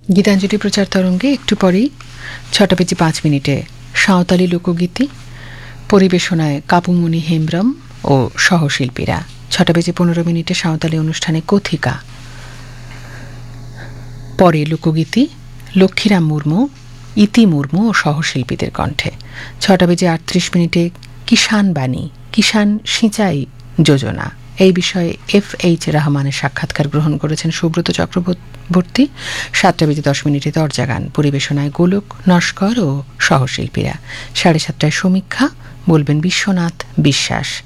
গীতাঞ্জলি প্রচার তরঙ্গে একটু পরেই 6:05 সাঁওতালি লোকগীতি, পরিবেশনায় কাপুমণি হেমব্রম ও সহশিল্পীরা। 6:15 সাঁওতালি অনুষ্ঠানে কথিকা, পরে লোকগীতি লক্ষ্মীরাম মুর্মু, ইতি মুর্মু ও সহশিল্পীদের কণ্ঠে। 6:38 কিষাণ বাণী, কিষাণ সিঁচাই যোজনা, এই বিষয়ে FH রহমানের সাক্ষাৎকার গ্রহণ করেছেন সুব্রত চক্রবর্তী। 7:10 দরজা গান, পরিবেশনায় গোলক নস্কর ও সহশিল্পীরা। 7:30 সমীক্ষা, বলবেন বিশ্বনাথ বিশ্বাস।